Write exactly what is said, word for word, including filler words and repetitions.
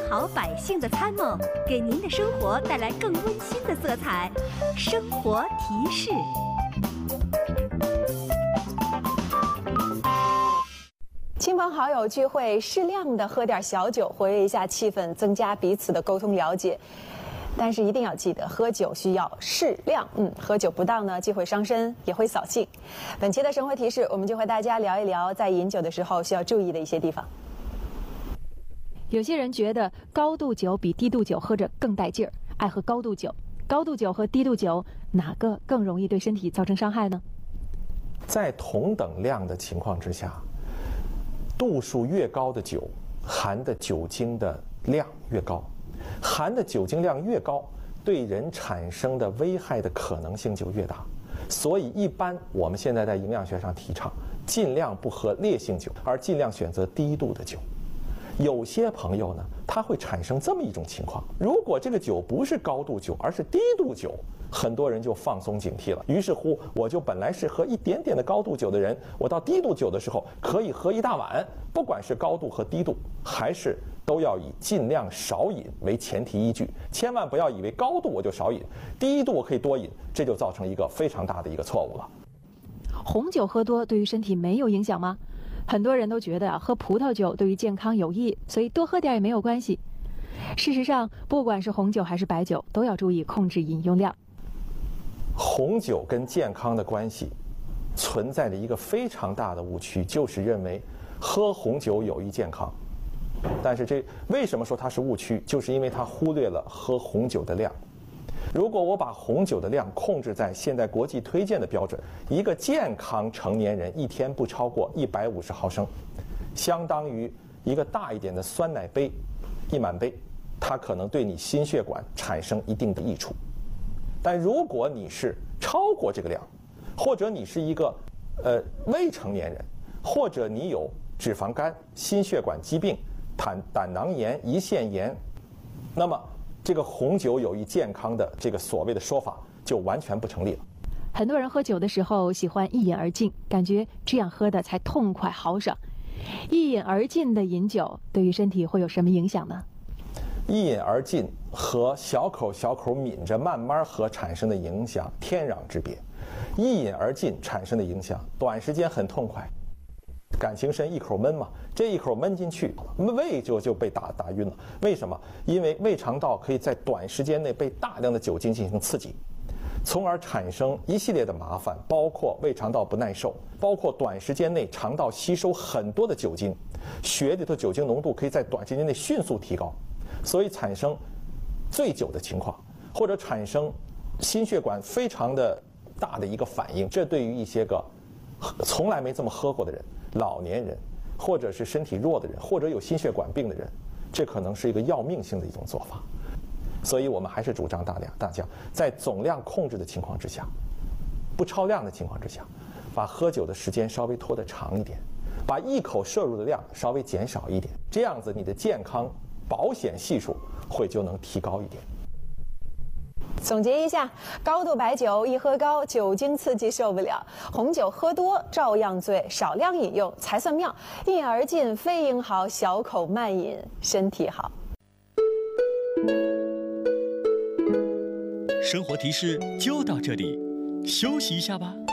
好百姓的参谋，给您的生活带来更温馨的色彩。生活提示。 亲朋好友聚会，适量的喝点小酒，活跃一下气氛，增加彼此的沟通了解。但是一定要记得，喝酒需要适量。嗯，喝酒不当呢，既会伤身，也会扫兴。本期的生活提示，我们就和大家聊一聊，在饮酒的时候需要注意的一些地方。 有些人觉得高度酒比低度酒喝着更带劲儿，爱喝高度酒。高度酒和低度酒哪个更容易对身体造成伤害呢？ 在同等量的情况之下，度数越高的酒，含的酒精的量越高。含的酒精量越高，对人产生的危害的可能性就越大。所以一般我们现在在营养学上提倡，尽量不喝烈性酒，而尽量选择低度的酒。有些朋友呢，他会产生这么一种情况：如果这个酒不是高度酒，而是低度酒，很多人就放松警惕了。于是乎，我就本来是喝一点点的高度酒的人，我到低度酒的时候可以喝一大碗。不管是高度和低度，还是都要以尽量少饮为前提依据，千万不要以为高度我就少饮，低度我可以多饮，这就造成一个非常大的一个错误了。 红酒喝多对于身体没有影响吗？很多人都觉得啊，喝葡萄酒对于健康有益，所以多喝点也没有关系。事实上，不管是红酒还是白酒，都要注意控制饮用量。 红酒跟健康的关系存在着一个非常大的误区，就是认为喝红酒有益健康。但是这为什么说它是误区？就是因为它忽略了喝红酒的量。如果我把红酒的量控制在现在国际推荐的标准，一个健康成年人一天不超过一百五十毫升，相当于一个大一点的酸奶杯一满杯，它可能对你心血管产生一定的益处。但如果你是超过这个量，或者你是一个呃未成年人，或者你有脂肪肝、心血管疾病、胆胆囊炎、胰腺炎，那么这个红酒有益健康的这个所谓的说法就完全不成立了。 很多人喝酒的时候喜欢一饮而尽，感觉这样喝的才痛快豪爽。一饮而尽的饮酒对于身体会有什么影响呢？ 一饮而尽和小口小口抿着慢慢喝产生的影响天壤之别。一饮而尽产生的影响，短时间很痛快，感情深一口闷嘛，这一口闷进去，胃就就被打打晕了。为什么？因为胃肠道可以在短时间内被大量的酒精进行刺激，从而产生一系列的麻烦，包括胃肠道不耐受，包括短时间内肠道吸收很多的酒精，血里头酒精浓度可以在短时间内迅速提高，所以产生醉酒的情况，或者产生心血管非常的大的一个反应。这对于一些个从来没这么喝过的人，老年人，或者是身体弱的人，或者有心血管病的人，这可能是一个要命性的一种做法。所以我们还是主张大家大家在总量控制的情况之下，不超量的情况之下，把喝酒的时间稍微拖得长一点，把一口摄入的量稍微减少一点，这样子你的健康保险系数会就能提高一点。 总结一下，高度白酒一喝高，酒精刺激受不了；红酒喝多照样醉，少量饮用才算妙。一饮而尽非英豪，小口慢饮身体好。 生活提示就到这里，休息一下吧。